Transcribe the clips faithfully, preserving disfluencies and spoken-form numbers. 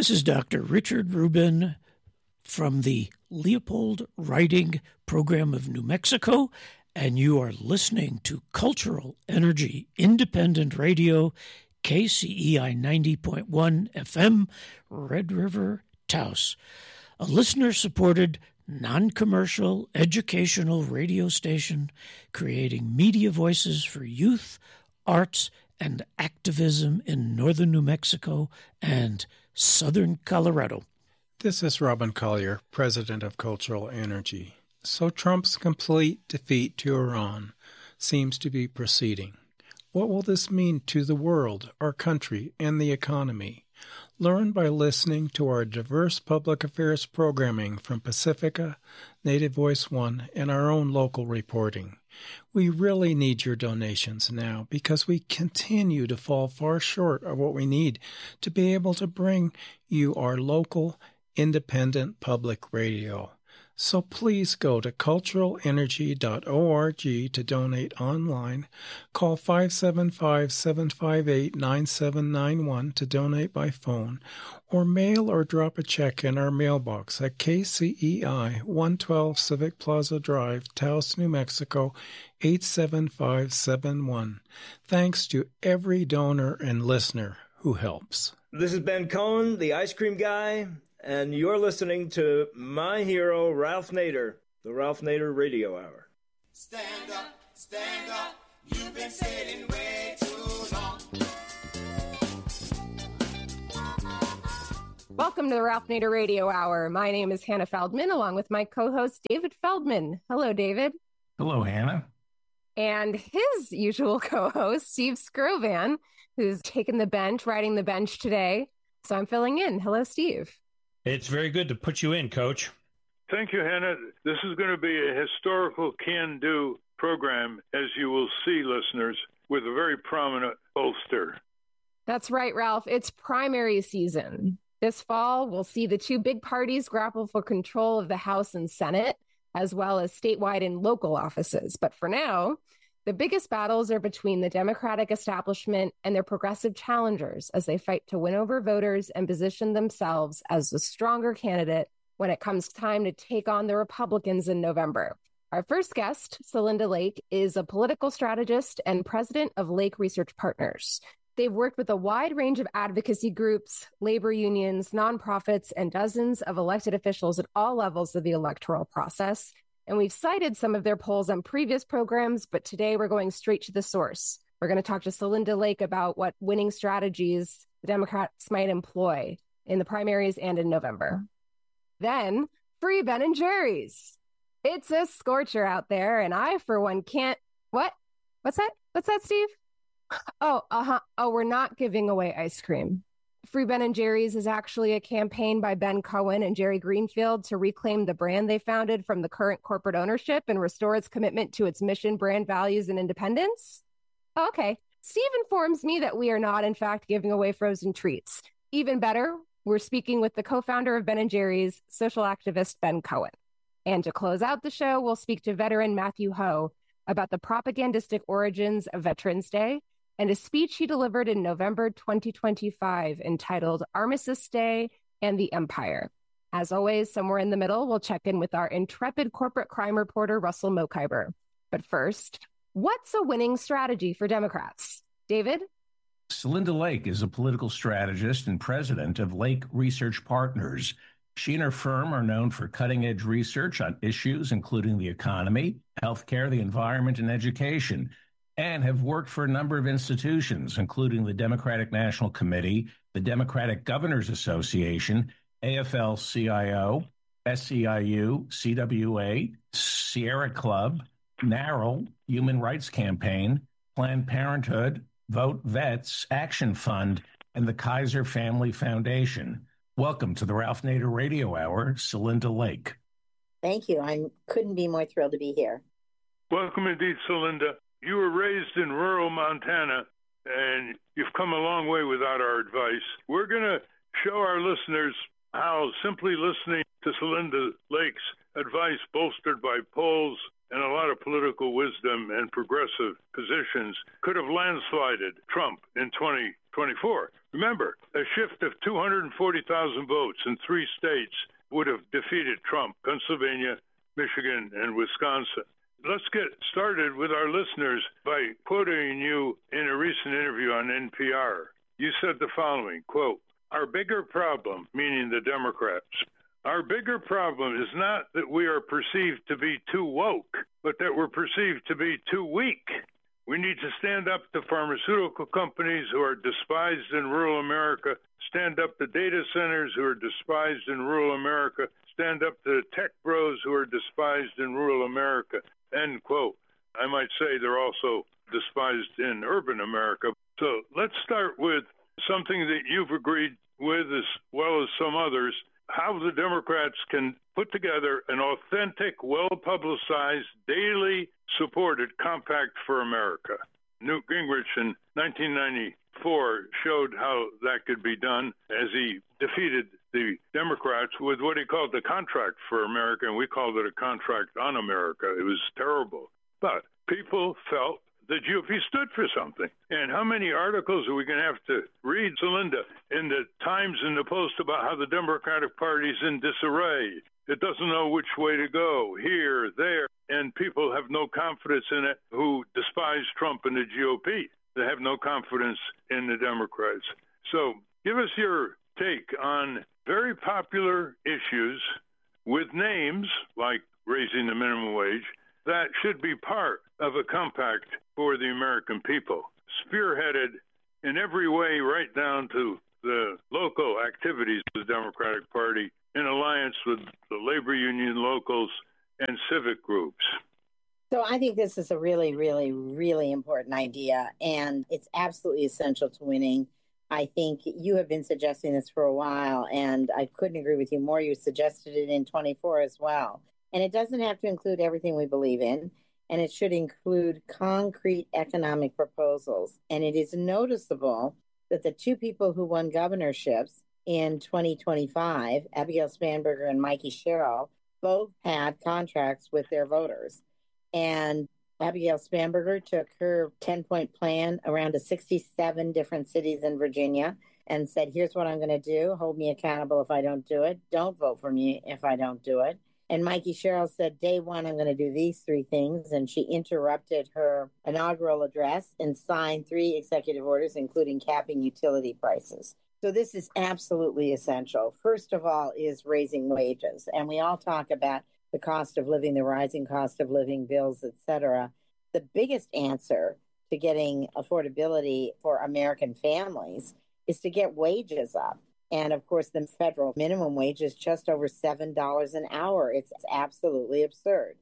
This is Doctor Richard Rubin from the Leopold Writing Program of New Mexico, and you are listening to Cultural Energy Independent Radio, K C E I ninety point one F M, Red River, Taos, a listener-supported, non-commercial, educational radio station creating media voices for youth, arts, and activism in northern New Mexico and southern Colorado. This is Robin Collier, president of Cultural Energy. So Trump's complete defeat to Iran seems to be proceeding. What will this mean to the world, our country, and the economy? Learn by listening to our diverse public affairs programming from Pacifica, Native Voice One, and our own local reporting. We really need your donations now because we continue to fall far short of what we need to be able to bring you our local, independent public radio. So please go to cultural energy dot org to donate online. Call five seven five, seven five eight, nine seven nine one to donate by phone, or mail or drop a check in our mailbox at K C E I, one twelve Civic Plaza Drive, Taos, New Mexico, eight seven five seven one. Thanks to every donor and listener who helps. This is Ben Cohen, the ice cream guy, and you're listening to my hero, Ralph Nader, the Ralph Nader Radio Hour. Stand up, stand up, you've been sitting way too long. Welcome to the Ralph Nader Radio Hour. My name is Hannah Feldman, along with my co-host, David Feldman. Hello, David. Hello, Hannah. And his usual co-host, Steve Skrovan, who's taken the bench, riding the bench today. So I'm filling in. Hello, Steve. It's very good to put you in, Coach. Thank you, Hannah. This is going to be a historical can-do program, as you will see, listeners, with a very prominent pollster. That's right, Ralph. It's primary season. This fall, we'll see the two big parties grapple for control of the House and Senate, as well as statewide and local offices. But for now, the biggest battles are between the Democratic establishment and their progressive challengers as they fight to win over voters and position themselves as the stronger candidate when it comes time to take on the Republicans in November. Our first guest, Celinda Lake, is a political strategist and president of Lake Research Partners. They've worked with a wide range of advocacy groups, labor unions, nonprofits, and dozens of elected officials at all levels of the electoral process. And we've cited some of their polls on previous programs, but today we're going straight to the source. We're going to talk to Celinda Lake about what winning strategies the Democrats might employ in the primaries and in November. Then, free Ben and Jerry's. It's a scorcher out there, and I, for one, can't... What? What's that? What's that, Steve? Oh, uh-huh. Oh, we're not giving away ice cream. Free Ben and Jerry's is actually a campaign by Ben Cohen and Jerry Greenfield to reclaim the brand they founded from the current corporate ownership and restore its commitment to its mission, brand values, and independence. Oh, okay. Steve informs me that we are not, in fact, giving away frozen treats. Even better, we're speaking with the co-founder of Ben and Jerry's, social activist Ben Cohen. And to close out the show, we'll speak to veteran Matthew Ho about the propagandistic origins of Veterans Day and a speech he delivered in November twenty twenty-five entitled Armistice Day and the Empire. As always, somewhere in the middle, we'll check in with our intrepid corporate crime reporter, Russell Mokhiber. But first, what's a winning strategy for Democrats? David? Celinda Lake is a political strategist and president of Lake Research Partners. She and her firm are known for cutting-edge research on issues including the economy, healthcare, the environment, and education, and have worked for a number of institutions, including the Democratic National Committee, the Democratic Governors Association, A F L C I O, S E I U, C W A, Sierra Club, NARAL, Human Rights Campaign, Planned Parenthood, Vote Vets, Action Fund, and the Kaiser Family Foundation. Welcome to the Ralph Nader Radio Hour, Celinda Lake. Thank you. I couldn't be more thrilled to be here. Welcome indeed, Celinda. You were raised in rural Montana, and you've come a long way without our advice. We're going to show our listeners how simply listening to Celinda Lake's advice, bolstered by polls and a lot of political wisdom and progressive positions could have landslided Trump in twenty twenty-four. Remember, a shift of two hundred forty thousand votes in three states would have defeated Trump: Pennsylvania, Michigan, and Wisconsin. Let's get started with our listeners by quoting you in a recent interview on N P R. You said the following, quote, "Our bigger problem," meaning the Democrats, "our bigger problem is not that we are perceived to be too woke, but that we're perceived to be too weak. We need to stand up to pharmaceutical companies who are despised in rural America, stand up to data centers who are despised in rural America, stand up to tech bros who are despised in rural America," end quote. I might say they're also despised in urban America. So let's start with something that you've agreed with as well as some others, how the Democrats can put together an authentic, well-publicized, daily supported compact for America. Newt Gingrich in nineteen ninety-four showed how that could be done as he defeated the Democrats with what he called the Contract for America, and we called it a Contract on America. It was terrible. But people felt the G O P stood for something. And how many articles are we going to have to read, Celinda, in the Times and the Post about how the Democratic Party is in disarray? It doesn't know which way to go, here, there, and people have no confidence in it who despise Trump and the G O P. They have no confidence in the Democrats. So give us your take on very popular issues with names like raising the minimum wage that should be part of a compact for the American people, spearheaded in every way right down to the local activities of the Democratic Party in alliance with the labor union locals and civic groups. So I think this is a really, really, really important idea, and it's absolutely essential to winning. I think you have been suggesting this for a while, and I couldn't agree with you more. You suggested it in twenty-four as well. And it doesn't have to include everything we believe in, and it should include concrete economic proposals. And it is noticeable that the two people who won governorships in twenty twenty-five, Abigail Spanberger and Mikey Sherrill, both had contracts with their voters. And Abigail Spanberger took her ten-point plan around to sixty-seven different cities in Virginia and said, here's what I'm going to do. Hold me accountable if I don't do it. Don't vote for me if I don't do it. And Mikey Sherrill said, day one, I'm going to do these three things. And she interrupted her inaugural address and signed three executive orders, including capping utility prices. So this is absolutely essential. First of all is raising wages. And we all talk about the cost of living, the rising cost of living, bills, et cetera. The biggest answer to getting affordability for American families is to get wages up. And of course, the federal minimum wage is just over seven dollars an hour. It's absolutely absurd.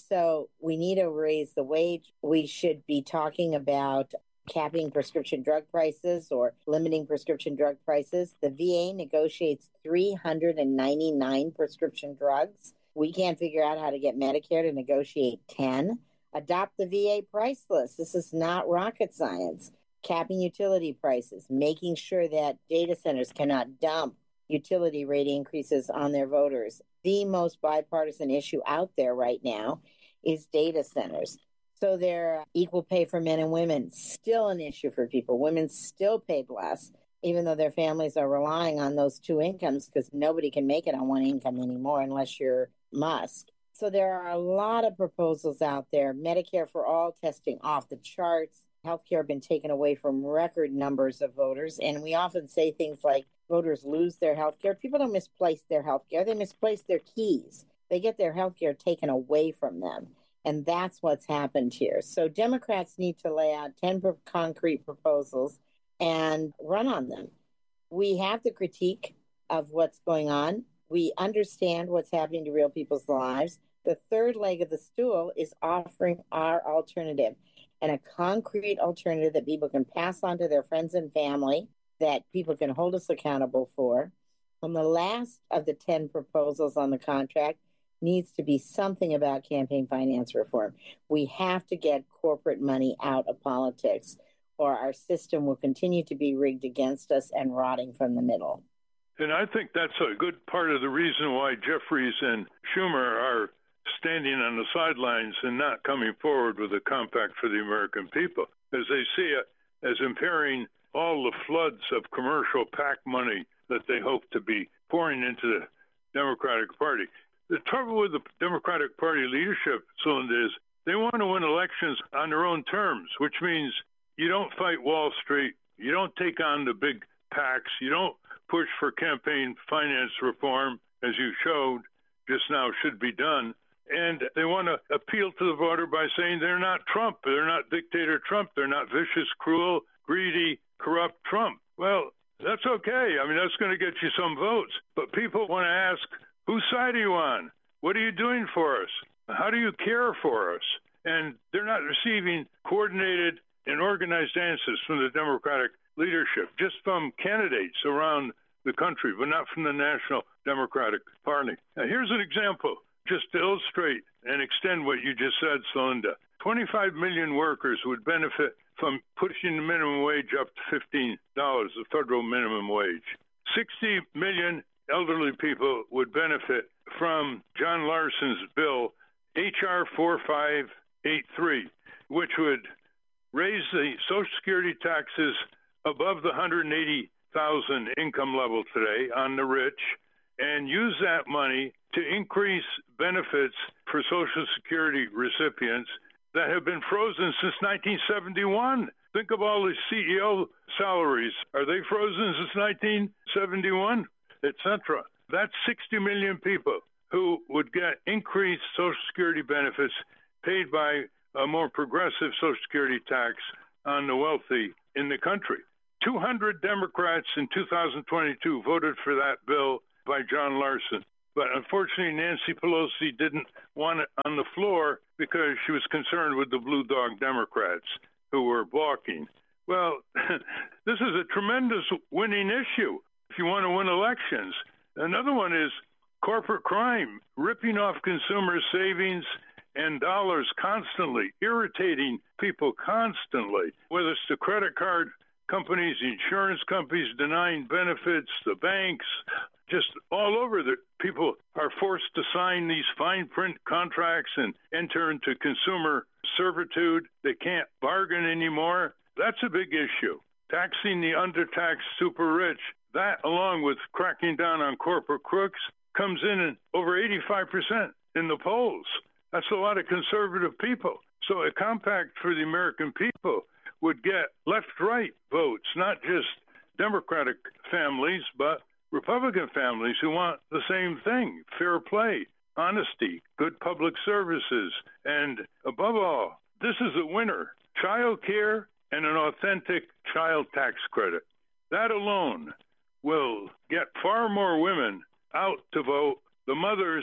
So we need to raise the wage. We should be talking about capping prescription drug prices or limiting prescription drug prices. The V A negotiates three hundred ninety-nine prescription drugs. We can't figure out how to get Medicare to negotiate ten. Adopt the V A price list. This is not rocket science. Capping utility prices, making sure that data centers cannot dump utility rate increases on their voters. The most bipartisan issue out there right now is data centers. So they're equal pay for men and women, still an issue for people. Women still paid less, even though their families are relying on those two incomes because nobody can make it on one income anymore unless you're Musk. So there are a lot of proposals out there. Medicare for all testing off the charts. Healthcare been taken away from record numbers of voters. And we often say things like voters lose their healthcare. People don't misplace their healthcare. They misplace their keys. They get their healthcare taken away from them. And that's what's happened here. So Democrats need to lay out ten concrete proposals and run on them. We have the critique of what's going on. We understand what's happening to real people's lives. The third leg of the stool is offering our alternative, and a concrete alternative that people can pass on to their friends and family, that people can hold us accountable for. And the last of the ten proposals on the contract needs to be something about campaign finance reform. We have to get corporate money out of politics, or our system will continue to be rigged against us and rotting from the middle. And I think that's a good part of the reason why Jeffries and Schumer are standing on the sidelines and not coming forward with a compact for the American people, as they see it as impairing all the floods of commercial PAC money that they hope to be pouring into the Democratic Party. The trouble with the Democratic Party leadership, Celinda, is they want to win elections on their own terms, which means you don't fight Wall Street, you don't take on the big PACs, you don't push for campaign finance reform, as you showed just now should be done. And they want to appeal to the voter by saying they're not Trump, they're not dictator Trump, they're not vicious, cruel, greedy, corrupt Trump. Well, that's okay. I mean, that's going to get you some votes. But people want to ask, whose side are you on? What are you doing for us? How do you care for us? And they're not receiving coordinated and organized answers from the Democratic leadership, just from candidates around the country, but not from the National Democratic Party. Now, here's an example, just to illustrate and extend what you just said, Celinda. twenty-five million workers would benefit from pushing the minimum wage up to fifteen dollars, the federal minimum wage. sixty million elderly people would benefit from John Larson's bill, H R forty-five eighty-three, which would raise the Social Security taxes above the one hundred eighty thousand dollars income level today on the rich, and use that money to increase benefits for Social Security recipients that have been frozen since nineteen seventy-one. Think of all the C E O salaries. Are they frozen since nineteen seventy-one? Et cetera. That's sixty million people who would get increased Social Security benefits paid by a more progressive Social Security tax on the wealthy in the country. two hundred Democrats in two thousand twenty-two voted for that bill by John Larson. But unfortunately, Nancy Pelosi didn't want it on the floor because she was concerned with the Blue Dog Democrats who were balking. Well, this is a tremendous winning issue if you want to win elections. Another one is corporate crime, ripping off consumer savings and dollars constantly, irritating people constantly, whether it's the credit card companies, insurance companies denying benefits, the banks, just all over. The people are forced to sign these fine print contracts and enter into consumer servitude. They can't bargain anymore. That's a big issue. Taxing the undertaxed super rich, that along with cracking down on corporate crooks, comes in at over eighty-five percent in the polls. That's a lot of conservative people. So a compact for the American people would get left-right votes, not just Democratic families, but Republican families who want the same thing, fair play, honesty, good public services, and above all, this is a winner, child care and an authentic child tax credit. That alone will get far more women out to vote. The mothers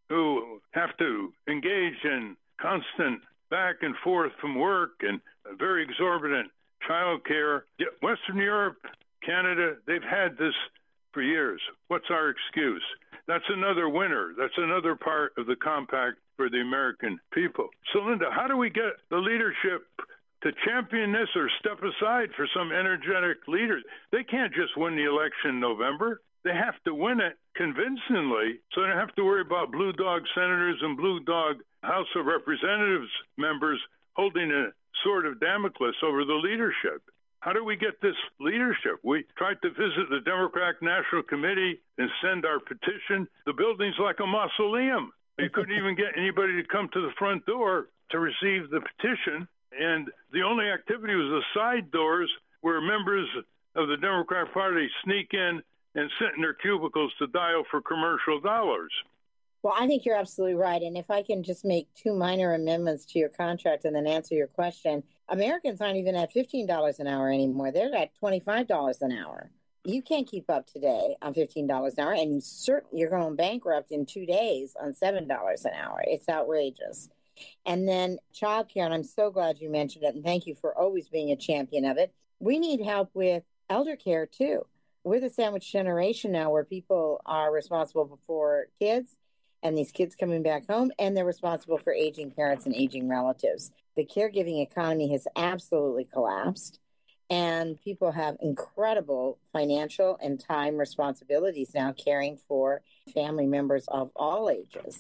who have to engage in constant back and forth from work and very exorbitant child care. Western Europe, Canada, they've had this for years. What's our excuse? That's another winner. That's another part of the compact for the American people. So, Linda, how do we get the leadership to champion this or step aside for some energetic leaders? They can't just win the election in November. They have to win it convincingly, so they don't have to worry about blue dog senators and blue dog House of Representatives members holding a sword of Damocles over the leadership. How do we get this leadership? We tried to visit the Democratic National Committee and send our petition. The building's like a mausoleum. You couldn't even get anybody to come to the front door to receive the petition. And the only activity was the side doors where members of the Democratic Party sneak in and sit in their cubicles to dial for commercial dollars. Well, I think you're absolutely right. And if I can just make two minor amendments to your contract and then answer your question, Americans aren't even at fifteen dollars an hour anymore. They're at twenty-five dollars an hour. You can't keep up today on fifteen dollars an hour, and you certainly, you're going bankrupt in two days on seven dollars an hour. It's outrageous. And then childcare, and I'm so glad you mentioned it, and thank you for always being a champion of it. We need help with elder care, too. We're the sandwich generation now where people are responsible for kids and these kids coming back home, and they're responsible for aging parents and aging relatives. The caregiving economy has absolutely collapsed, and people have incredible financial and time responsibilities now caring for family members of all ages.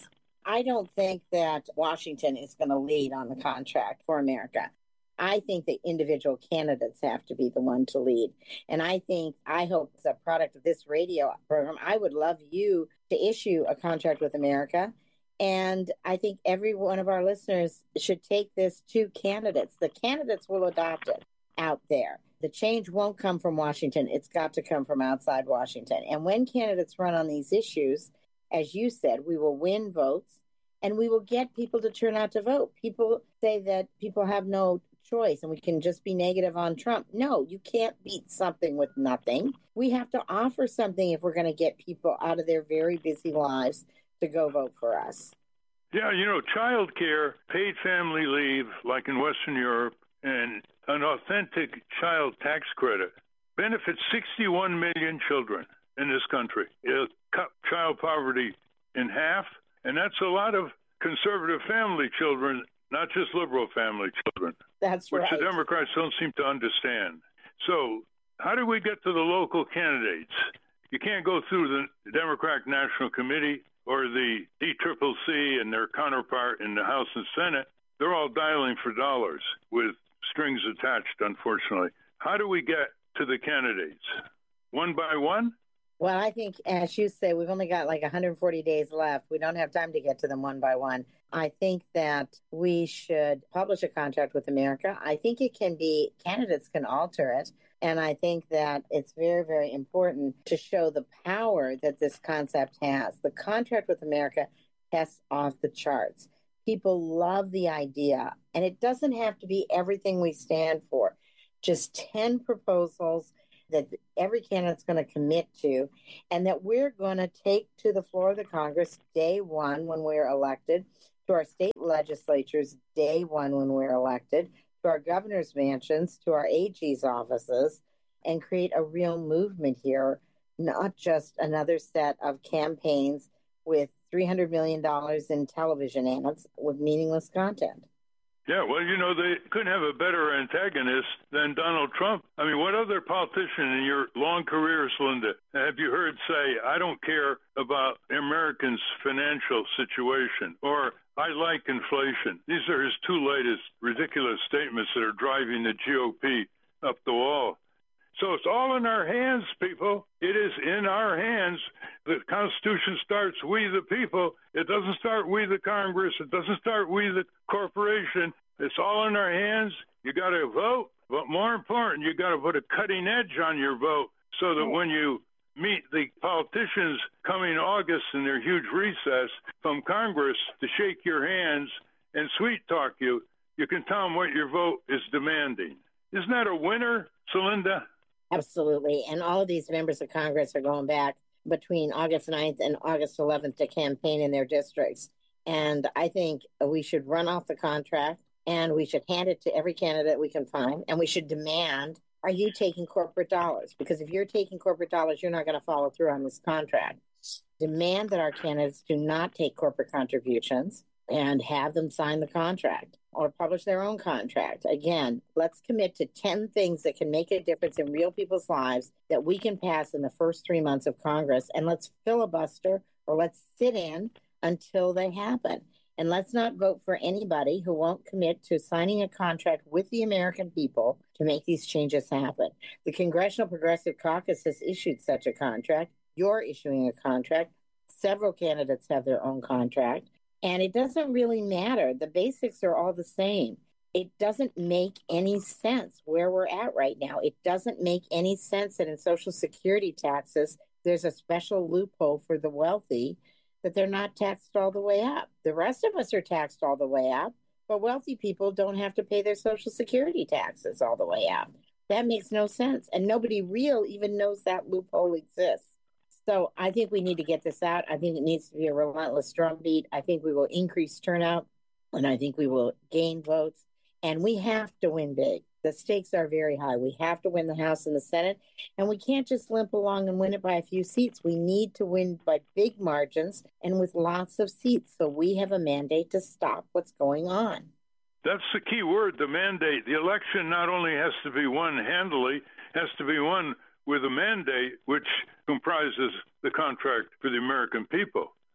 I don't think that Washington is going to lead on the contract for America. I think the individual candidates have to be the one to lead. And I think, I hope as a product of this radio program, I would love you to issue a contract with America. And I think every one of our listeners should take this to candidates. The candidates will adopt it out there. The change won't come from Washington. It's got to come from outside Washington. And when candidates run on these issues, as you said, we will win votes and we will get people to turn out to vote. People say that people have no choice and we can just be negative on Trump. No, you can't beat something with nothing. We have to offer something if we're going to get people out of their very busy lives to go vote for us. Yeah, you know, child care, paid family leave, like in Western Europe, and an authentic child tax credit benefits sixty-one million children in this country. It'll cut child poverty in half, and that's a lot of conservative family children, not just liberal family children. That's which right. the Democrats don't seem to understand. So how do we get to the local candidates? You can't go through the Democratic National Committee or the D C C C and their counterpart in the House and Senate. They're all dialing for dollars with strings attached, unfortunately. How do we get to the candidates? One by one? Well, I think, as you say, we've only got like one hundred forty days left. We don't have time to get to them one by one. I think that we should publish a contract with America. I think it can be, candidates can alter it. And I think that it's very, very important to show the power that this concept has. The contract with America tests off the charts. People love the idea. And it doesn't have to be everything we stand for. Just ten proposals that every candidate's going to commit to, and that we're going to take to the floor of the Congress day one when we're elected, to our state legislatures day one when we're elected, to our governor's mansions, to our A G's offices, and create a real movement here, not just another set of campaigns with three hundred million dollars in television ads with meaningless content. Yeah, well, you know, they couldn't have a better antagonist than Donald Trump. I mean, what other politician in your long career, Linda, have you heard say, I don't care about Americans' financial situation, or I like inflation? These are his two latest ridiculous statements that are driving the G O P up the wall. So it's all in our hands, people. It is in our hands. The Constitution starts we the people. It doesn't start we the Congress. It doesn't start we the corporation. It's all in our hands. You got to vote. But more important, you got to put a cutting edge on your vote so that when you meet the politicians coming August in their huge recess from Congress to shake your hands and sweet talk you, you can tell them what your vote is demanding. Isn't that a winner, Celinda? Absolutely. And all of these members of Congress are going back between August ninth and August eleventh to campaign in their districts. And I think we should run off the contract and we should hand it to every candidate we can find. And we should demand, are you taking corporate dollars? Because if you're taking corporate dollars, you're not going to follow through on this contract. Demand that our candidates do not take corporate contributions and have them sign the contract or publish their own contract. Again, let's commit to ten things that can make a difference in real people's lives that we can pass in the first three months of Congress. And let's filibuster or let's sit in until they happen. And let's not vote for anybody who won't commit to signing a contract with the American people to make these changes happen. The Congressional Progressive Caucus has issued such a contract. You're issuing a contract. Several candidates have their own contract. And it doesn't really matter. The basics are all the same. It doesn't make any sense where we're at right now. It doesn't make any sense that in Social Security taxes, there's a special loophole for the wealthy that they're not taxed all the way up. The rest of us are taxed all the way up, but wealthy people don't have to pay their Social Security taxes all the way up. That makes no sense. And nobody real even knows that loophole exists. So I think we need to get this out. I think it needs to be a relentless drumbeat. I think we will increase turnout, and I think we will gain votes. And we have to win big. The stakes are very high. We have to win the House and the Senate, and we can't just limp along and win it by a few seats. We need to win by big margins and with lots of seats. So we have a mandate to stop what's going on. That's the key word, the mandate. The election not only has to be won handily, has to be won with a mandate which comprises the contract for the American people.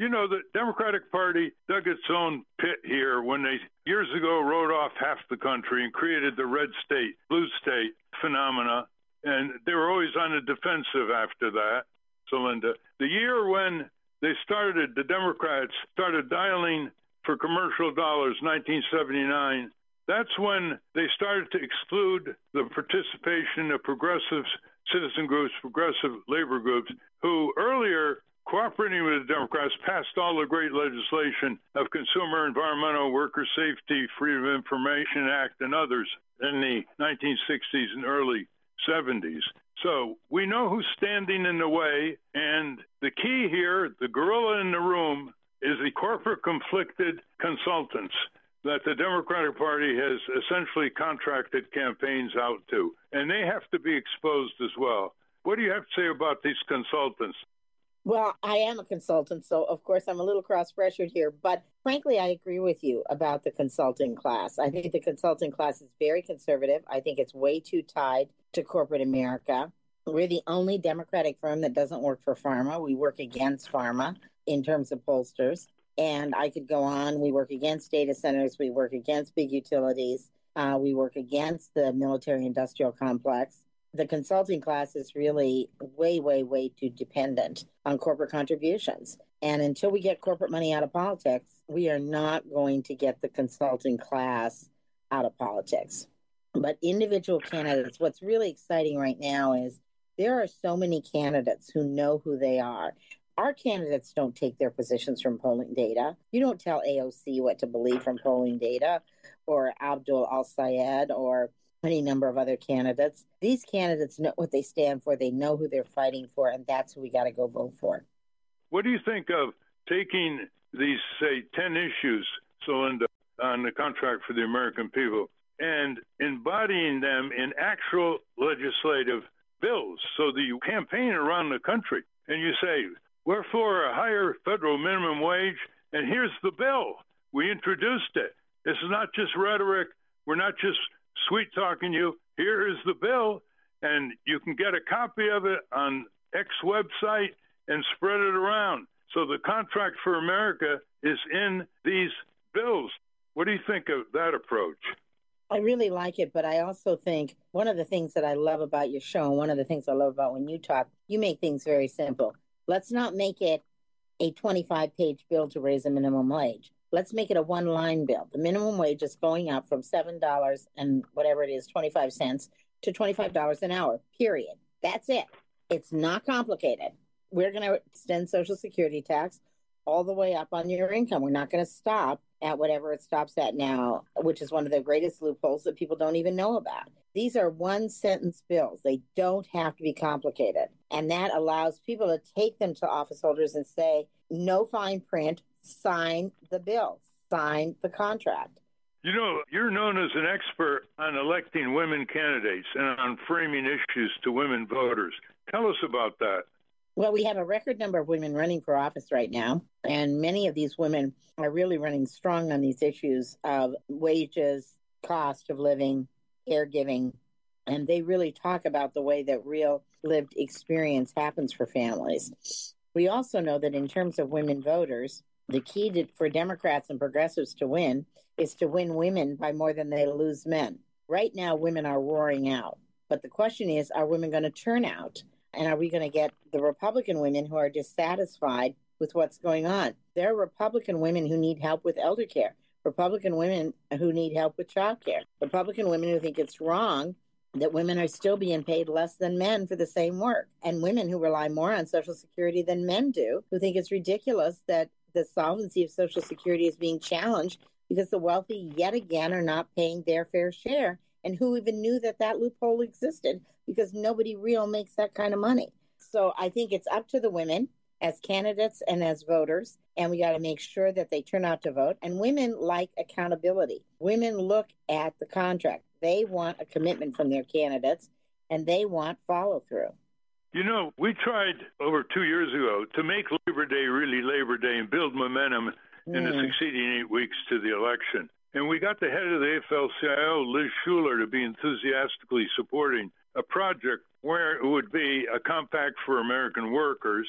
You know, the Democratic Party dug its own pit here when they years ago wrote off half the country and created the red state, blue state phenomena. And they were always on the defensive after that. So, Linda, the year when they started, the Democrats started dialing for commercial dollars, nineteen seventy-nine, that's when they started to exclude the participation of progressive citizen groups, progressive labor groups, who earlier, cooperating with the Democrats, passed all the great legislation of Consumer, Environmental, Worker Safety, Freedom of Information Act, and others in the nineteen sixties and early seventies. So we know who's standing in the way, and the key here, the gorilla in the room, is the corporate conflicted consultants that the Democratic Party has essentially contracted campaigns out to, and they have to be exposed as well. What do you have to say about these consultants? Well, I am a consultant, so of course I'm a little cross-pressured here, but frankly, I agree with you about the consulting class. I think the consulting class is very conservative. I think it's way too tied to corporate America. We're the only Democratic firm that doesn't work for pharma. We work against pharma in terms of pollsters. And I could go on. We work against data centers. We work against big utilities. Uh, we work against the military-industrial complex. The consulting class is really way, way, way too dependent on corporate contributions. And until we get corporate money out of politics, we are not going to get the consulting class out of politics. But individual candidates, what's really exciting right now is there are so many candidates who know who they are. Our candidates don't take their positions from polling data. You don't tell A O C what to believe from polling data, or Abdul Al-Sayed, or any number of other candidates. These candidates know what they stand for. They know who they're fighting for, and that's who we got to go vote for. What do you think of taking these, say, ten issues, Celinda, on the contract for the American people, and embodying them in actual legislative bills so that you campaign around the country and you say, we're for a higher federal minimum wage, and here's the bill. We introduced it. This is not just rhetoric. We're not just sweet-talking you. Here is the bill, and you can get a copy of it on X website and spread it around. So the contract for America is in these bills. What do you think of that approach? I really like it, but I also think one of the things that I love about your show, and one of the things I love about when you talk, you make things very simple. Let's not make it a twenty-five page bill to raise the minimum wage. Let's make it a one-line bill. The minimum wage is going up from seven dollars and whatever it is, twenty-five cents to twenty-five dollars an hour, period. That's it. It's not complicated. We're going to extend Social Security tax all the way up on your income. We're not going to stop at whatever it stops at now, which is one of the greatest loopholes that people don't even know about. These are one-sentence bills. They don't have to be complicated. And that allows people to take them to office holders and say, no fine print, sign the bill, sign the contract. You know, you're known as an expert on electing women candidates and on framing issues to women voters. Tell us about that. Well, we have a record number of women running for office right now, and many of these women are really running strong on these issues of wages, cost of living, caregiving, and they really talk about the way that real lived experience happens for families. We also know that in terms of women voters, the key to, for Democrats and progressives to win is to win women by more than they lose men. Right now, women are roaring out, but the question is, are women going to turn out? And are we going to get the Republican women who are dissatisfied with what's going on? There are Republican women who need help with elder care, Republican women who need help with child care, Republican women who think it's wrong that women are still being paid less than men for the same work, and women who rely more on Social Security than men do, who think it's ridiculous that the solvency of Social Security is being challenged because the wealthy yet again are not paying their fair share, and who even knew that that loophole existed because nobody real makes that kind of money. So I think it's up to the women as candidates and as voters, and we got to make sure that they turn out to vote. And women like accountability. Women look at the contract. They want a commitment from their candidates, and they want follow-through. You know, we tried over two years ago to make Labor Day really Labor Day and build momentum mm. in the succeeding eight weeks to the election. And we got the head of the A F L C I O, Liz Shuler, to be enthusiastically supporting a project where it would be a compact for American workers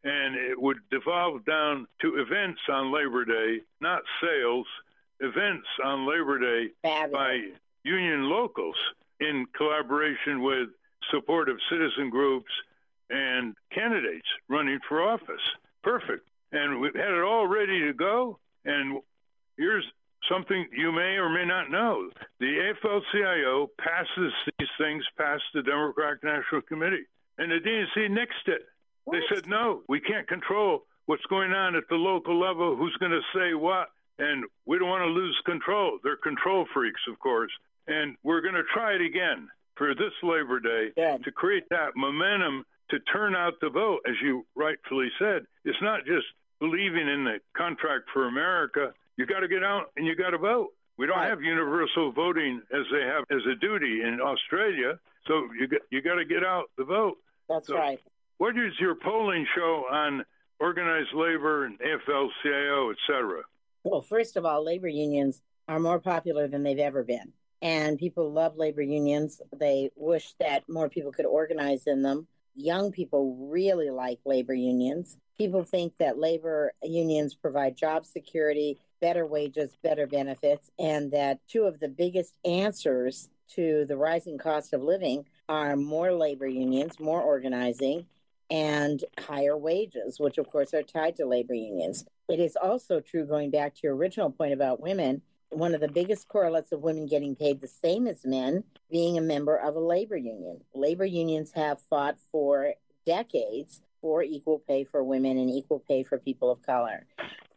and it would devolve down to events on Labor Day, not sales, events on Labor Day Fabulous. by union locals in collaboration with supportive citizen groups and candidates running for office. Perfect. And we've had it all ready to go. And here's something you may or may not know. The A F L C I O passes these things past the Democratic National Committee. And the D N C nixed it. They said, no, we can't control what's going on at the local level, who's going to say what, and we don't want to lose control. They're control freaks, of course. And we're going to try it again for this Labor Day Good. to create that momentum to turn out the vote, as you rightfully said. It's not just believing in the contract for America. You got to get out and you got to vote. We don't Right. have universal voting as they have as a duty in Australia. So you got, you got to get out the vote. That's So right. what is your polling show on organized labor and A F L C I O, et cetera? Well, first of all, labor unions are more popular than they've ever been. And people love labor unions. They wish that more people could organize in them. Young people really like labor unions. People think that labor unions provide job security, better wages, better benefits, and that two of the biggest answers to the rising cost of living are more labor unions, more organizing, and higher wages, which of course are tied to labor unions. It is also true, going back to your original point about women, one of the biggest correlates of women getting paid the same as men being a member of a labor union. Labor unions have fought for decades for equal pay for women and equal pay for people of color.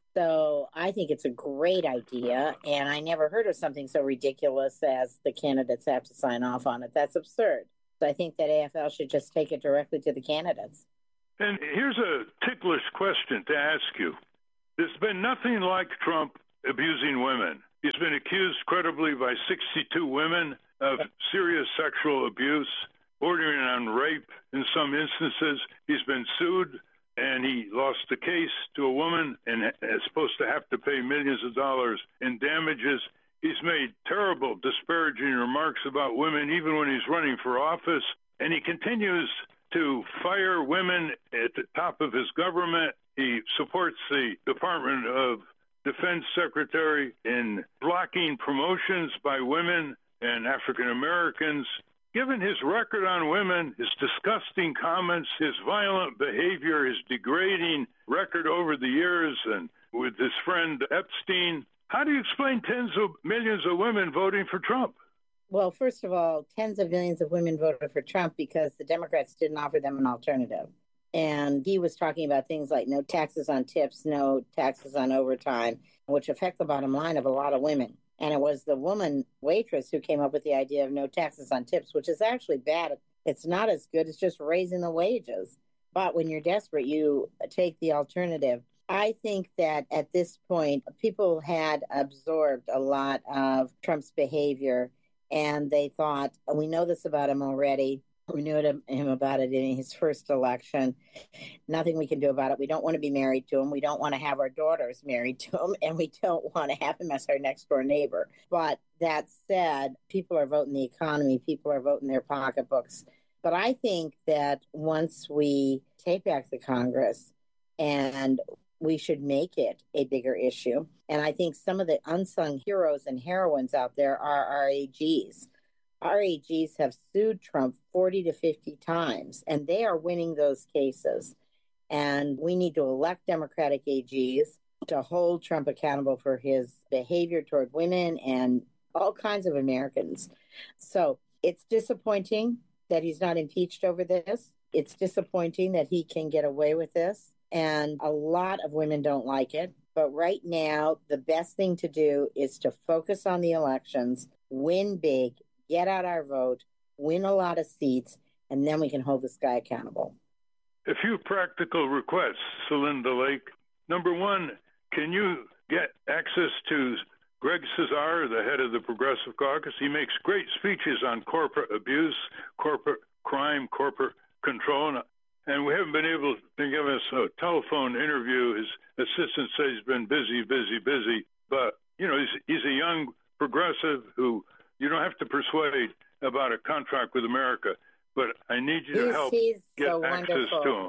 So I think it's a great idea, and I never heard of something so ridiculous as the candidates have to sign off on it. That's absurd. So I think that A F L should just take it directly to the candidates. And here's a ticklish question to ask you. There's been nothing like Trump abusing women. He's been accused credibly by sixty-two women of serious sexual abuse, bordering on rape in some instances. He's been sued, and he lost the case to a woman and is supposed to have to pay millions of dollars in damages. He's made terrible, disparaging remarks about women, even when he's running for office. And he continues to fire women at the top of his government. He supports the Department of Defense Secretary in blocking promotions by women and African Americans. Given his record on women, his disgusting comments, his violent behavior, his degrading record over the years, and with his friend Epstein, how do you explain tens of millions of women voting for Trump? Well, first of all, tens of millions of women voted for Trump because the Democrats didn't offer them an alternative. And he was talking about things like no taxes on tips, no taxes on overtime, which affect the bottom line of a lot of women. And it was the woman waitress who came up with the idea of no taxes on tips, which is actually bad. It's not as good. It's just raising the wages. But when you're desperate, you take the alternative. I think that at this point, people had absorbed a lot of Trump's behavior, and they thought, we know this about him already. We knew him about it in his first election. Nothing we can do about it. We don't want to be married to him. We don't want to have our daughters married to him, and we don't want to have him as our next door neighbor. But that said, people are voting the economy. People are voting their pocketbooks. But I think that once we take back the Congress, and we should make it a bigger issue. And I think some of the unsung heroes and heroines out there are R A Gs. R A Gs have sued Trump forty to fifty times, and they are winning those cases. And we need to elect Democratic A Gs to hold Trump accountable for his behavior toward women and all kinds of Americans. So it's disappointing that he's not impeached over this. It's disappointing that he can get away with this. And a lot of women don't like it. But right now, the best thing to do is to focus on the elections, win big, get out our vote, win a lot of seats, and then we can hold this guy accountable. A few practical requests, Celinda Lake. Number one, can you get access to Greg Cesar, the head of the Progressive Caucus? He makes great speeches on corporate abuse, corporate crime, corporate control. And we haven't been able to give us a telephone interview. His assistant says he's been busy, busy, busy. But, you know, he's, he's a young progressive who you don't have to persuade about a contract with America. But I need you to he's, help he's get so access wonderful. to him.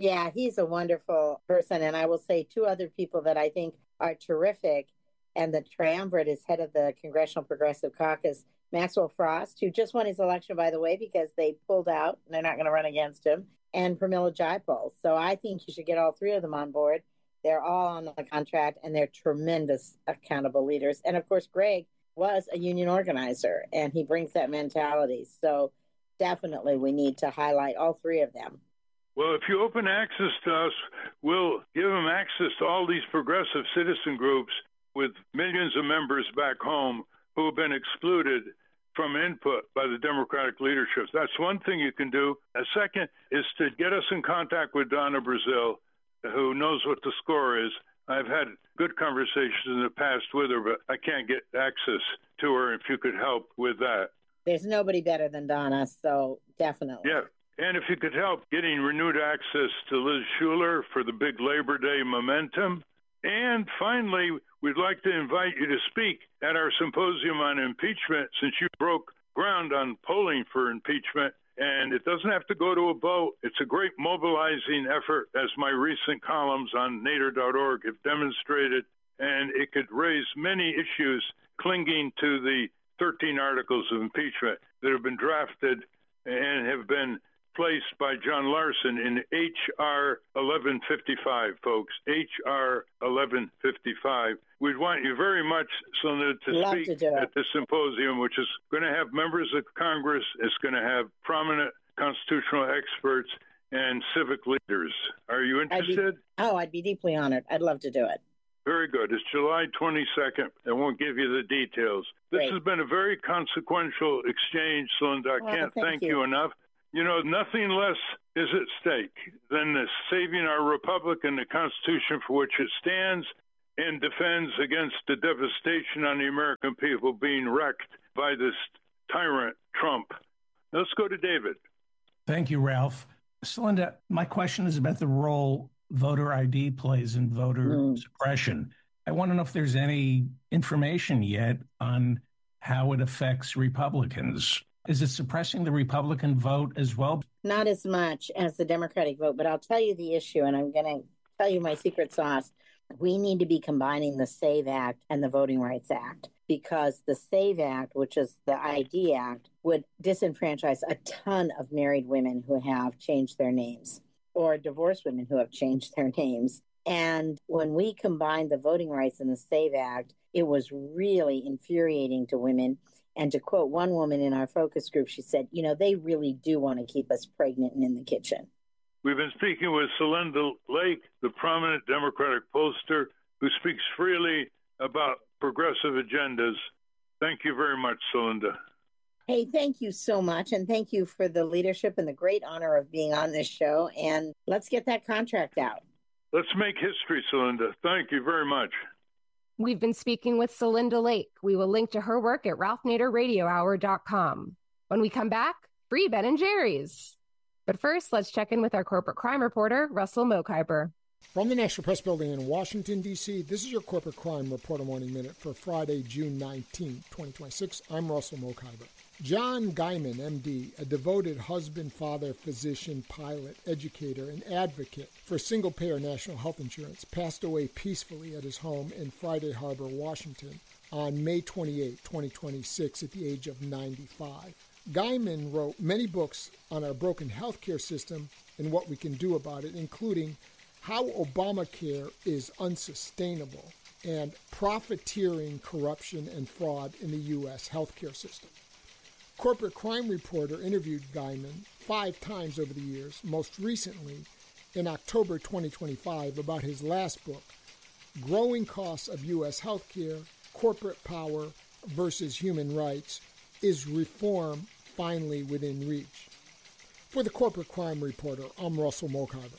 Yeah, he's a wonderful person. And I will say two other people that I think are terrific. And the triumvirate is head of the Congressional Progressive Caucus, Maxwell Frost, who just won his election, by the way, because they pulled out and they're not going to run against him, and Pramila Jayapal. So I think you should get all three of them on board. They're all on the contract, and they're tremendous accountable leaders. And, of course, Greg was a union organizer, and he brings that mentality. So definitely we need to highlight all three of them. Well, if you open access to us, we'll give them access to all these progressive citizen groups with millions of members back home who have been excluded from input by the Democratic leadership. That's one thing you can do. A second is to get us in contact with Donna Brazile, who knows what the score is. I've had good conversations in the past with her, but I can't get access to her. If you could help with that. There's nobody better than Donna, so definitely. Yeah. And if you could help getting renewed access to Liz Shuler for the big Labor Day momentum. And finally, we'd like to invite you to speak at our symposium on impeachment, since you broke ground on polling for impeachment. And it doesn't have to go to a vote. It's a great mobilizing effort, as my recent columns on nader dot org have demonstrated. And it could raise many issues clinging to the thirteen articles of impeachment that have been drafted and have been placed by John Larson in H R eleven fifty-five, folks. H R eleven fifty-five. We'd want you very much, Celinda, to Love speak to at this symposium, which is going to have members of Congress. It's going to have prominent constitutional experts and civic leaders. Are you interested? I'd be, oh, I'd be deeply honored. I'd love to do it. Very good. It's July twenty-second. I won't give you the details. This Great. has been a very consequential exchange, Celinda. I Well, can't thank thank you. you enough. You know, nothing less is at stake than the saving our republic and the Constitution for which it stands and defends against the devastation on the American people being wrecked by this tyrant, Trump. Let's go to David. Thank you, Ralph. Celinda, my question is about the role voter I D plays in voter mm. suppression. I want to know if there's any information yet on how it affects Republicans. Is it suppressing the Republican vote as well? Not as much as the Democratic vote, but I'll tell you the issue, and I'm going to tell you my secret sauce. We need to be combining the SAVE Act and the Voting Rights Act, because the SAVE Act, which is the I D Act, would disenfranchise a ton of married women who have changed their names, or divorced women who have changed their names. And when we combined the voting rights and the SAVE Act, it was really infuriating to women. And to quote one woman in our focus group, she said, you know, they really do want to keep us pregnant and in the kitchen. We've been speaking with Celinda Lake, the prominent Democratic pollster who speaks freely about progressive agendas. Thank you very much, Celinda. Hey, thank you so much. And thank you for the leadership and the great honor of being on this show. And let's get that contract out. Let's make history, Celinda. Thank you very much. We've been speaking with Celinda Lake. We will link to her work at ralph nader radio hour dot com. When we come back, free Ben and Jerry's. But first, let's check in with our corporate crime reporter, Russell Mokhiber. From the National Press Building in Washington, D C, this is your Corporate Crime Reporter Morning Minute for Friday, June nineteenth, twenty twenty-six. I'm Russell Mokhiber. John Gaiman, M D, a devoted husband, father, physician, pilot, educator, and advocate for single-payer national health insurance, passed away peacefully at his home in Friday Harbor, Washington, on May twenty-eighth, twenty twenty-six, at the age of ninety-five. Gaiman wrote many books on our broken healthcare system and what we can do about it, including How Obamacare is Unsustainable and Profiteering, Corruption, and Fraud in the U S Healthcare System. Corporate Crime Reporter interviewed Gaiman five times over the years, most recently in October twenty twenty-five, about his last book, Growing Costs of U S Healthcare, Corporate Power versus Human Rights, Is Reform Finally Within Reach? For the Corporate Crime Reporter, I'm Russell Mokhiber.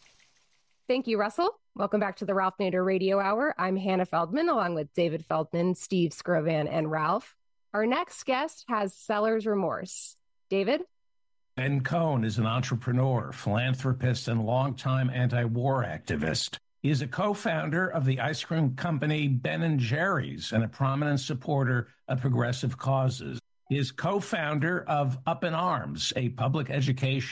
Thank you, Russell. Welcome back to the Ralph Nader Radio Hour. I'm Hannah Feldman, along with David Feldman, Steve Scrovan, and Ralph. Our next guest has seller's remorse. David? Ben Cohn is an entrepreneur, philanthropist, and longtime anti-war activist. He is a co-founder of the ice cream company Ben and Jerry's and a prominent supporter of progressive causes. He is co-founder of Up in Arms, a public education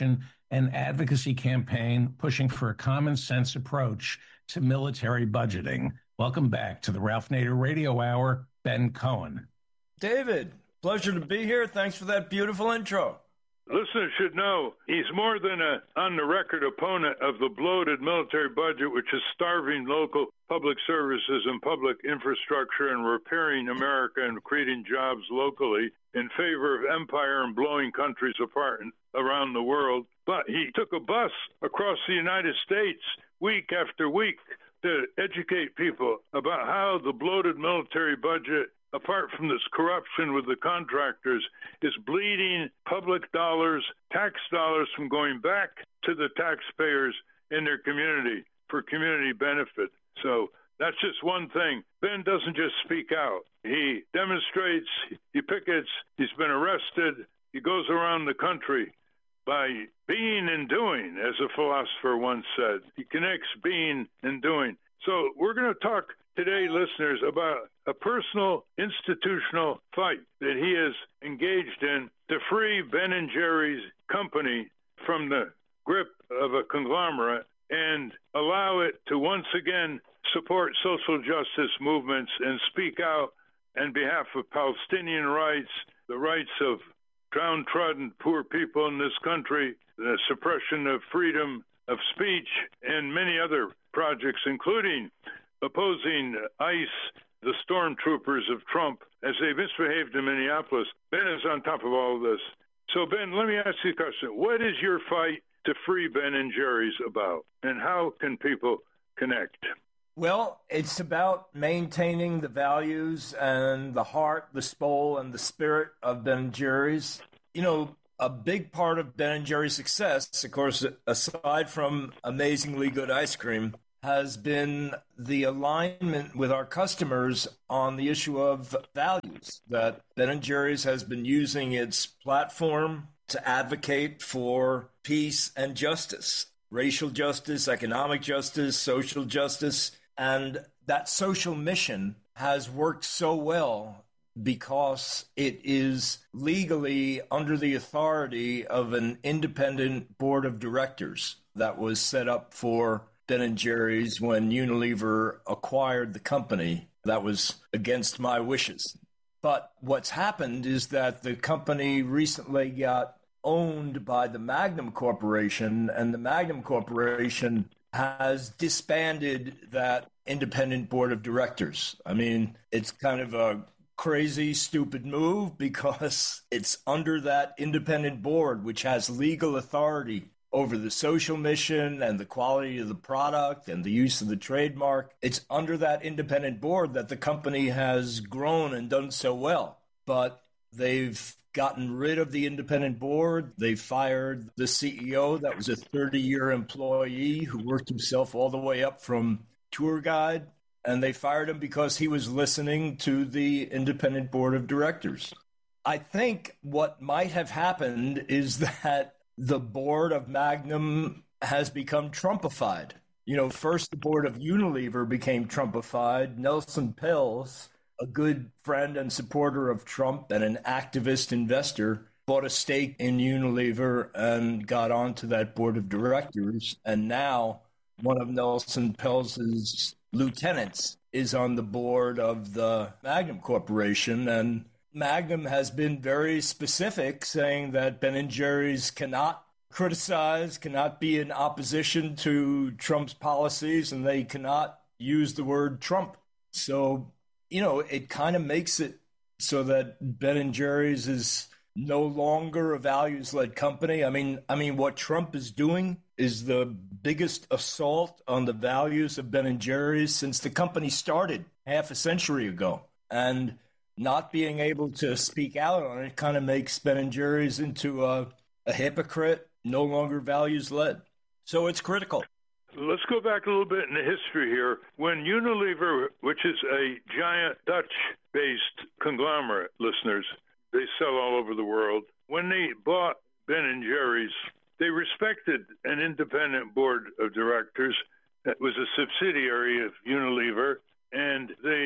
an advocacy campaign pushing for a common sense approach to military budgeting. Welcome back to the Ralph Nader Radio Hour, Ben Cohen. David, pleasure to be here. Thanks for that beautiful intro. Listeners should know he's more than a on-the-record opponent of the bloated military budget, which is starving local public services and public infrastructure and repairing America and creating jobs locally in favor of empire and blowing countries apart around the world. But he took a bus across the United States week after week to educate people about how the bloated military budget, apart from this corruption with the contractors, is bleeding public dollars, tax dollars from going back to the taxpayers in their community for community benefit. So that's just one thing. Ben doesn't just speak out. He demonstrates, he pickets, he's been arrested, he goes around the country by being and doing, as a philosopher once said. He connects being and doing. So we're going to talk today, listeners, about a personal institutional fight that he is engaged in to free Ben and Jerry's company from the grip of a conglomerate and allow it to once again support social justice movements and speak out on behalf of Palestinian rights, the rights of downtrodden poor people in this country, the suppression of freedom of speech, and many other projects, including opposing ICE, the stormtroopers of Trump, as they misbehaved in Minneapolis. Ben is on top of all of this. So, Ben, let me ask you a question. What is your fight to free Ben and Jerry's about, and how can people connect? Well, it's about maintaining the values and the heart, the soul, and the spirit of Ben and Jerry's. You know, a big part of Ben and Jerry's success, of course, aside from amazingly good ice cream, has been the alignment with our customers on the issue of values, that Ben and Jerry's has been using its platform to advocate for peace and justice, racial justice, economic justice, social justice. And that social mission has worked so well because it is legally under the authority of an independent board of directors that was set up for Ben and Jerry's when Unilever acquired the company. That was against my wishes. But what's happened is that the company recently got owned by the Magnum Corporation, and the Magnum Corporation has disbanded that independent board of directors. I mean, it's kind of a crazy, stupid move because it's under that independent board, which has legal authority over the social mission and the quality of the product and the use of the trademark. It's under that independent board that the company has grown and done so well. But they've gotten rid of the independent board. They fired the C E O that was a thirty-year employee who worked himself all the way up from tour guide. And they fired him because he was listening to the independent board of directors. I think what might have happened is that the board of Magnum has become Trumpified. You know, first the board of Unilever became Trumpified. Nelson Peltz, a good friend and supporter of Trump and an activist investor, bought a stake in Unilever and got onto that board of directors. And now one of Nelson Peltz's lieutenants is on the board of the Magnum Corporation. And Magnum has been very specific, saying that Ben and Jerry's cannot criticize, cannot be in opposition to Trump's policies, and they cannot use the word Trump. So, you know, it kind of makes it so that Ben and Jerry's is no longer a values-led company. I mean, I mean, what Trump is doing is the biggest assault on the values of Ben and Jerry's since the company started half a century ago. And not being able to speak out on it kind of makes Ben and Jerry's into a, a hypocrite, no longer values-led. So it's critical. Let's go back a little bit in the history here. When Unilever, which is a giant Dutch-based conglomerate, listeners, they sell all over the world. When they bought Ben and Jerry's, they respected an independent board of directors that was a subsidiary of Unilever, and they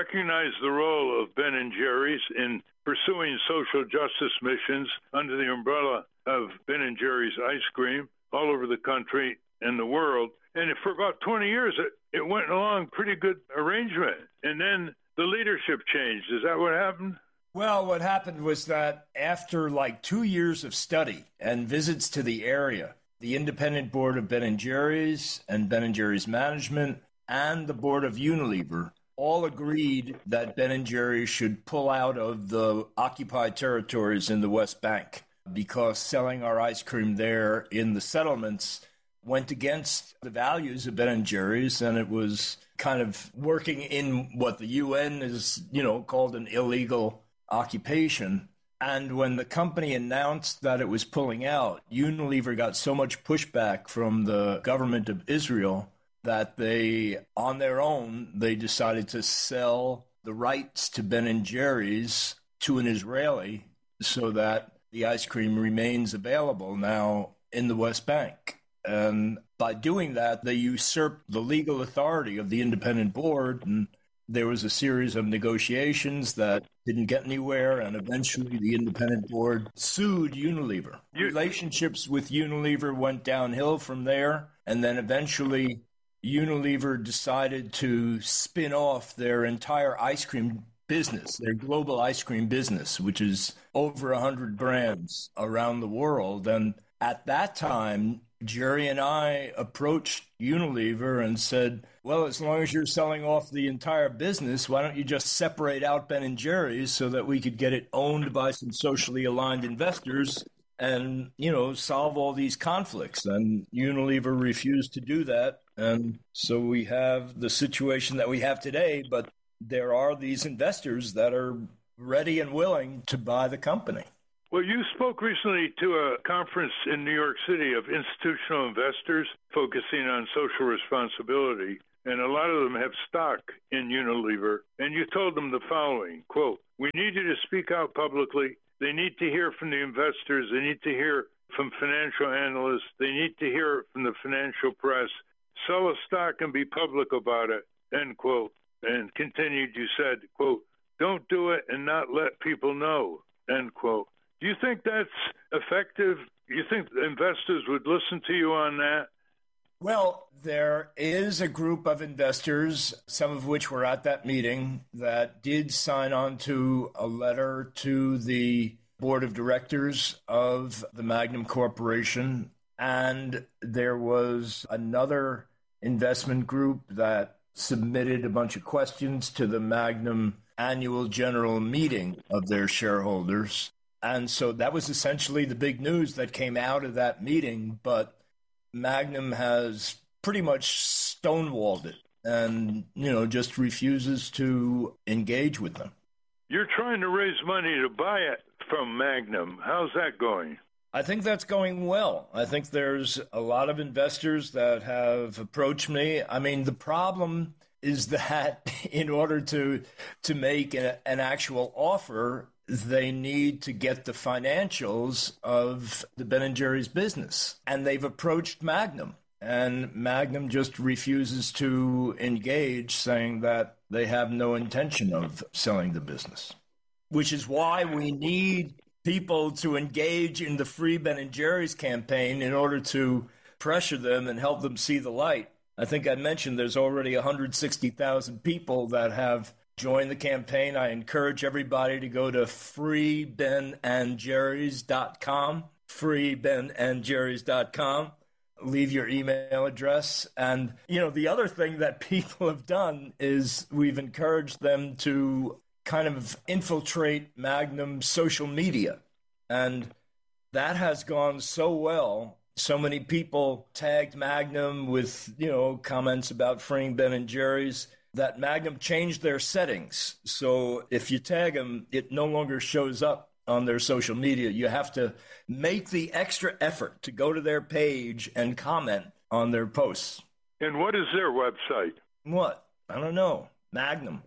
recognize the role of Ben and Jerry's in pursuing social justice missions under the umbrella of Ben and Jerry's ice cream all over the country and the world. And for about twenty years, it, it went along pretty good arrangement. And then the leadership changed. Is that what happened? Well, what happened was that after like two years of study and visits to the area, the independent board of Ben and Jerry's and Ben and Jerry's management and the board of Unilever all agreed that Ben and Jerry's should pull out of the occupied territories in the West Bank because selling our ice cream there in the settlements went against the values of Ben and Jerry's, and it was kind of working in what the U N is, you know, called an illegal occupation. And when the company announced that it was pulling out, Unilever got so much pushback from the government of Israel that they, on their own, they decided to sell the rights to Ben and Jerry's to an Israeli so that the ice cream remains available now in the West Bank. And by doing that, they usurped the legal authority of the independent board, and there was a series of negotiations that didn't get anywhere, and eventually the independent board sued Unilever. Relationships with Unilever went downhill from there, and then eventually Unilever decided to spin off their entire ice cream business, their global ice cream business, which is over one hundred brands around the world. And at that time, Jerry and I approached Unilever and said, well, as long as you're selling off the entire business, why don't you just separate out Ben and Jerry's so that we could get it owned by some socially aligned investors and, you know, solve all these conflicts? And Unilever refused to do that. And so we have the situation that we have today, but there are these investors that are ready and willing to buy the company. Well, you spoke recently to a conference in New York City of institutional investors focusing on social responsibility, and a lot of them have stock in Unilever. And you told them the following, quote, we need you to speak out publicly. They need to hear from the investors. They need to hear from financial analysts. They need to hear from the financial press. Sell a stock and be public about it, end quote. And continued, you said, quote, don't do it and not let people know, end quote. Do you think that's effective? Do you think investors would listen to you on that? Well, there is a group of investors, some of which were at that meeting, that did sign on to a letter to the board of directors of the Magnum Corporation. And there was another investment group that submitted a bunch of questions to the Magnum annual general meeting of their shareholders. And so that was essentially the big news that came out of that meeting. But Magnum has pretty much stonewalled it and, you know, just refuses to engage with them. You're trying to raise money to buy it from Magnum. How's that going? I think that's going well. I think there's a lot of investors that have approached me. I mean, the problem is that in order to to make a, an actual offer, they need to get the financials of the Ben and Jerry's business. And they've approached Magnum. And Magnum just refuses to engage, saying that they have no intention of selling the business, which is why we need people to engage in the Free Ben and Jerry's campaign in order to pressure them and help them see the light. I think I mentioned there's already one hundred sixty thousand people that have joined the campaign. I encourage everybody to go to free ben and jerry's dot com, free ben and jerry's dot com. Leave your email address. And, you know, the other thing that people have done is we've encouraged them to kind of infiltrate Magnum's social media. And that has gone so well. So many people tagged Magnum with, you know, comments about freeing Ben and Jerry's that Magnum changed their settings. So if you tag them, it no longer shows up on their social media. You have to make the extra effort to go to their page and comment on their posts. And what is their website? What? I don't know. Magnum.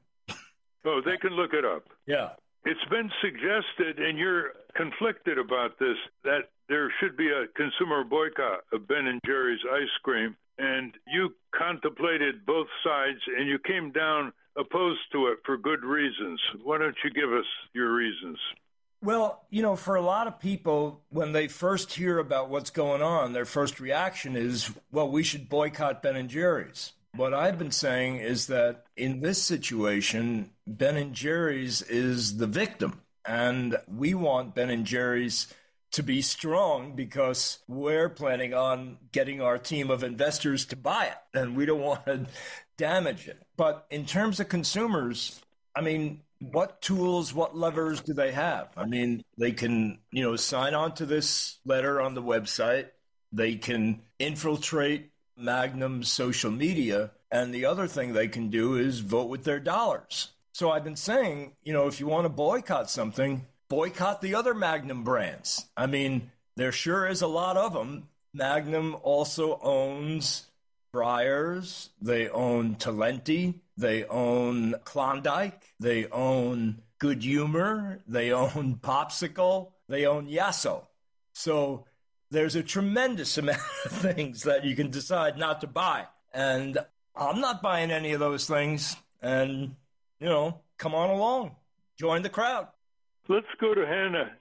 Oh, they can look it up. Yeah. It's been suggested, and you're conflicted about this, that there should be a consumer boycott of Ben and Jerry's ice cream. And you contemplated both sides, and you came down opposed to it for good reasons. Why don't you give us your reasons? Well, you know, for a lot of people, when they first hear about what's going on, their first reaction is, well, we should boycott Ben and Jerry's. What I've been saying is that in this situation, Ben and Jerry's is the victim. And we want Ben and Jerry's to be strong because we're planning on getting our team of investors to buy it. And we don't want to damage it. But in terms of consumers, I mean, what tools, what levers do they have? I mean, they can, you know, sign on to this letter on the website. They can infiltrate Magnum's social media. And the other thing they can do is vote with their dollars. So I've been saying, you know, if you want to boycott something, boycott the other Magnum brands. I mean, there sure is a lot of them. Magnum also owns Breyers. They own Talenti. They own Klondike. They own Good Humor. They own Popsicle. They own Yasso. So there's a tremendous amount of things that you can decide not to buy. And I'm not buying any of those things. And, you know, come on along. Join the crowd. Let's go to Hannah.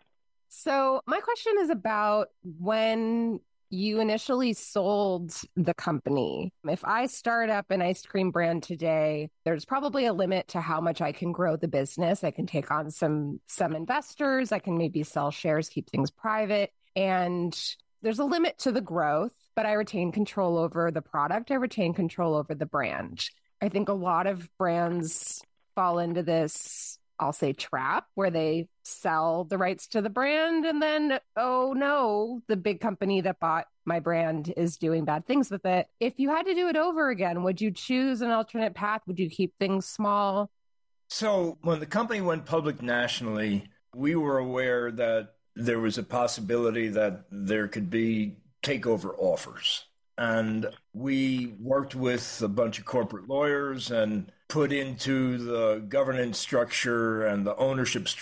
So my question is about when you initially sold the company. If I start up an ice cream brand today, there's probably a limit to how much I can grow the business. I can take on some some investors. I can maybe sell shares, keep things private. And there's a limit to the growth, but I retain control over the product. I retain control over the brand. I think a lot of brands fall into this, I'll say, trap where they sell the rights to the brand and then, oh no, the big company that bought my brand is doing bad things with it. If you had to do it over again, would you choose an alternate path? Would you keep things small? So when the company went public nationally, we were aware that there was a possibility that there could be takeover offers. And we worked with a bunch of corporate lawyers and put into the governance structure and the ownership structure